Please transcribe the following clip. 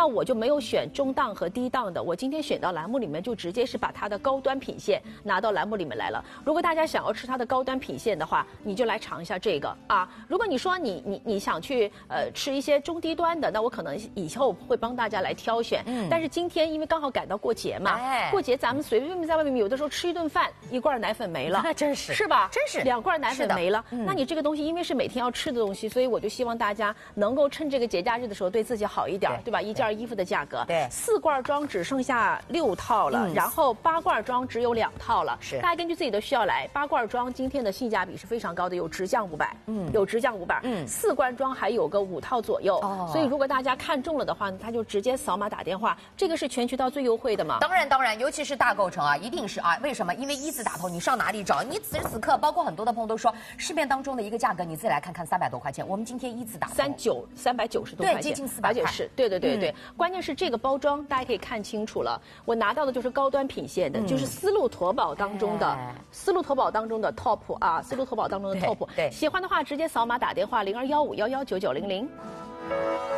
那我就没有选中档和低档的，我今天选到栏目里面就直接是把它的高端品线拿到栏目里面来了。如果大家想要吃它的高端品线的话，你就来尝一下这个啊。如果你说你想去吃一些中低端的，那我可能以后会帮大家来挑选。但是今天因为刚好赶到过节嘛，过节咱们随便在外面有的时候吃一顿饭，1罐奶粉没了， 那真是是吧？ 真是 2罐奶粉没了。那你这个东西因为是每天要吃的东西，所以我就希望大家能够趁这个节假日的时候对自己好一点，对吧？1件衣服的价格， 对 ，4罐装只剩下6套了，然后8罐装只有2套了。 是， 大家根据自己的需要来。8罐装今天的性价比是非常高的，有直降500，有直降500， 4罐装还有个5套左右。所以如果大家看中了的话，他就直接扫码打电话，这个是全渠道最优惠的嘛？ 当然，尤其是大购城啊，一定是啊。为什么？因为一字打头，你上哪里找？你此时此刻，包括很多的朋友都说，市面当中的一个价格，你自己来看看，300多块钱。我们今天一字打头 390多块钱， 对，接近400块。 对，关键是这个包装，大家可以看清楚了。我拿到的就是高端品线的，就是丝路驼宝当中的top 啊，丝路驼宝当中的 top。 对， 喜欢的话直接扫码打电话0215119900。